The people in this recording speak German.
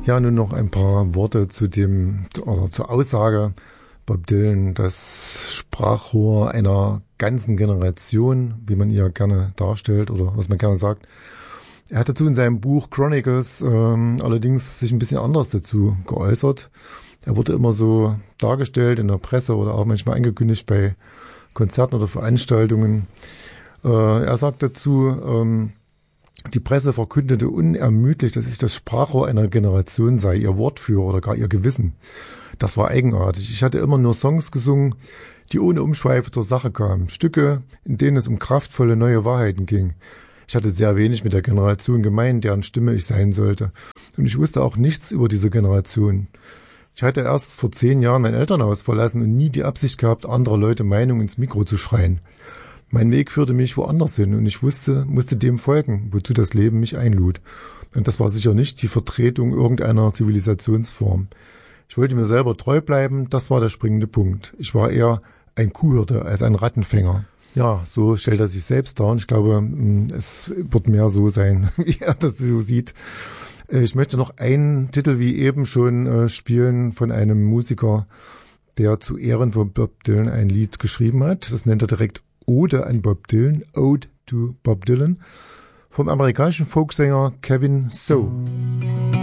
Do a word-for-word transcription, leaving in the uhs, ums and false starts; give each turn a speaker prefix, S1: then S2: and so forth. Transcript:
S1: Ja, nun noch ein paar Worte zu dem, oder zur Aussage Bob Dylan, das Sprachrohr einer ganzen Generation, wie man ihr gerne darstellt oder was man gerne sagt. Er hat dazu in seinem Buch Chronicles ähm, allerdings sich ein bisschen anders dazu geäußert. Er wurde immer so dargestellt in der Presse oder auch manchmal angekündigt bei Konzerten oder Veranstaltungen. Äh, er sagt dazu, ähm, die Presse verkündete unermüdlich, dass ich das Sprachrohr einer Generation sei, ihr Wortführer oder gar ihr Gewissen. Das war eigenartig. Ich hatte immer nur Songs gesungen, die ohne Umschweife zur Sache kamen. Stücke, in denen es um kraftvolle neue Wahrheiten ging. Ich hatte sehr wenig mit der Generation gemein, deren Stimme ich sein sollte. Und ich wusste auch nichts über diese Generation. Ich hatte erst vor zehn Jahren mein Elternhaus verlassen und nie die Absicht gehabt, andere Leute Meinung ins Mikro zu schreien. Mein Weg führte mich woanders hin und ich wusste, musste dem folgen, wozu das Leben mich einlud. Und das war sicher nicht die Vertretung irgendeiner Zivilisationsform. Ich wollte mir selber treu bleiben, das war der springende Punkt. Ich war eher ein Kuhhirte als ein Rattenfänger. Ja, so stellt er sich selbst dar und ich glaube, es wird mehr so sein, wie er das so sieht. Ich möchte noch einen Titel wie eben schon spielen von einem Musiker, der zu Ehren von Bob Dylan ein Lied geschrieben hat. Das nennt er direkt Ode an Bob Dylan, Ode to Bob Dylan, vom amerikanischen Folksänger Kevin So.